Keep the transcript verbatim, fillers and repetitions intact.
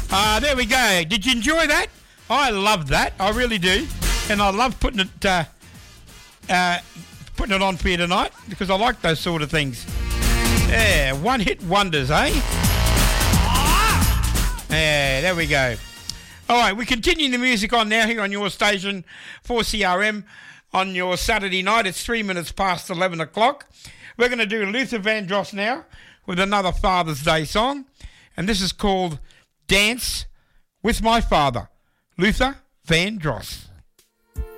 Uh, there we go. Did you enjoy that? I love that. I really do. And I love putting it uh, uh, putting it on for you tonight because I like those sort of things. Yeah, one-hit wonders, eh? Yeah, there we go. All right, we continue the music on now here on your station, four C R M, on your Saturday night. It's three minutes past eleven o'clock. We're going to do Luther Vandross now with another Father's Day song. And this is called Dance with My Father. Luther Vandross.